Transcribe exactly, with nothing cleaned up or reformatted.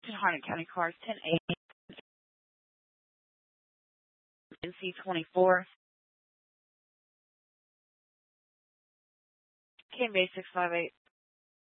to Harnett County Cars ten eighty N C twenty-four K M B A six five eight.